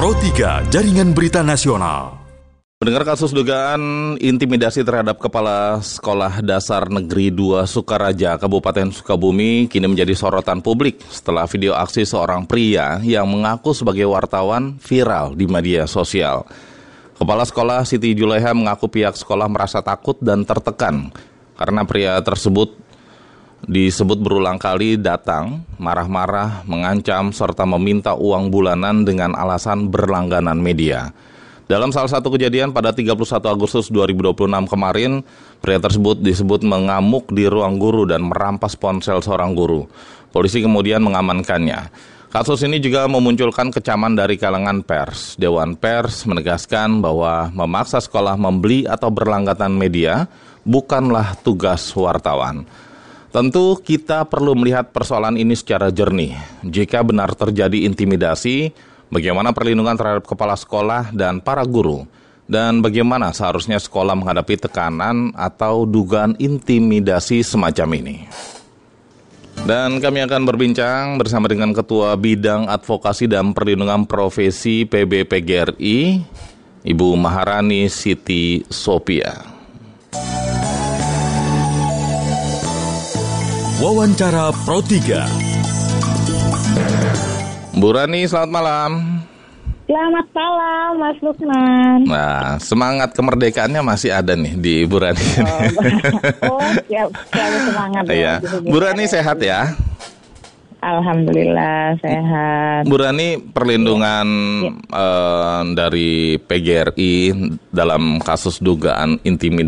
Pro 3 Jaringan Berita Nasional. Mendengar kasus dugaan intimidasi terhadap Kepala Sekolah Dasar Negeri 2 Sukaraja, Kabupaten Sukabumi, kini menjadi sorotan publik setelah video aksi seorang pria yang mengaku sebagai wartawan viral di media sosial. Kepala Sekolah Siti Juleha mengaku pihak sekolah merasa takut dan tertekan karena pria tersebut disebut berulang kali datang, marah-marah, mengancam, serta meminta uang bulanan dengan alasan berlangganan media. Dalam salah satu kejadian pada 31 Agustus 2026 kemarin, pria tersebut disebut mengamuk di ruang guru dan merampas ponsel seorang guru. Polisi kemudian mengamankannya. Kasus ini juga memunculkan kecaman dari kalangan pers. Dewan Pers menegaskan bahwa memaksa sekolah membeli atau berlangganan media bukanlah tugas wartawan. Tentu kita perlu melihat persoalan ini secara jernih. Jika benar terjadi intimidasi, bagaimana perlindungan terhadap kepala sekolah dan para guru? Dan bagaimana seharusnya sekolah menghadapi tekanan atau dugaan intimidasi semacam ini? Dan kami akan berbincang bersama dengan Ketua Bidang Advokasi dan Perlindungan Profesi PBPGRI, Ibu Maharani Siti Sophia. Wawancara Pro 3. Bu Rani, selamat malam. Selamat malam, Mas Lukman. Nah, semangat kemerdekaannya masih ada nih di Bu Rani. Siap, selalu semangat. Iya. Bu Rani sehat ya? Alhamdulillah sehat. Bu Rani, perlindungan dari PGRI dalam kasus dugaan intimidasi